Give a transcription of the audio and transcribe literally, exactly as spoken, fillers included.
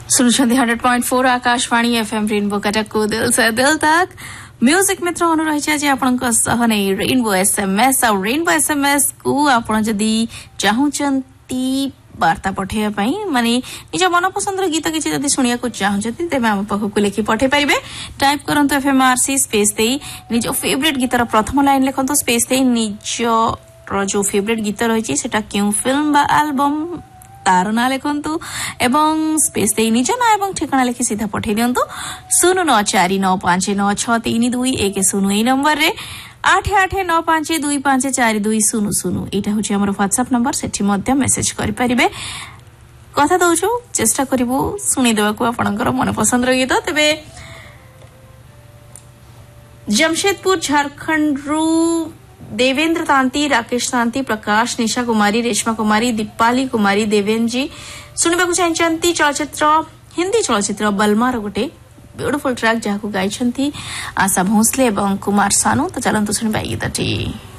सुनुଛନ୍ତି hundred point four Akashvani FM rainbow Cuttack को दिल से दिल तक म्यूजिक मित्र अनु रही आज आपण सह नहीं रेनबो एसएमएस और रेनबो एसएमएस को आपण जदी चाहूचंती वार्ता पठेया पई माने निज मन पसंद गीत किछि जदी सुनिया को चाहूचंती तेबे हम पाखु को लिखि पठे परिबे टाइप करंतु एफएमआरसी स्पेस देई निज फेवरेट गीतर प्रथम लाइन लिखंतु स्पेस देई निज रो जो फेवरेट गीत रही सेटा क्यों फिल्म बा एल्बम तार ना लिखंतु एवं स्पेस दे निज ना एवं ठिकाना लिखि सीधा पठे दियंतु शून्य नौ चार नौ पाँच नौ छह तीन दुई एक शून्य ए नंबर रे आठ आठ नौ पाँच दुई पाँच चार दुई शून्य शून्य एटा होची हमर व्हाट्सएप नंबर सेठी मध्य मेसेज करि परिबे कथा दउछु चेष्टा करिवु सुनि देबा को आपनकर मन पसंद रो गीत तबे जमशेदपुर झारखंड रु देवेंद्र तांती राकेश तांती प्रकाश निशा कुमारी रेशमा कुमारी दीपाली कुमारी देवेन जी सुनिबा को चाहंती चलचित्र हिंदी चलचित्र बलमार गोटे ब्यूटीफुल ट्रैक जहां को गाइछंती आशा भोसले एवं कुमार सानू तो चलंतु सुनिबा गीतटी।